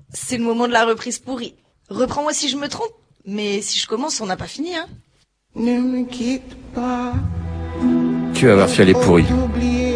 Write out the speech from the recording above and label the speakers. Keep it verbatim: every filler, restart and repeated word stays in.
Speaker 1: c'est le moment de la reprise pourrie. Reprends-moi si je me trompe, mais si je commence, on n'a pas fini, hein.
Speaker 2: Tu vas voir si elle est pourrie.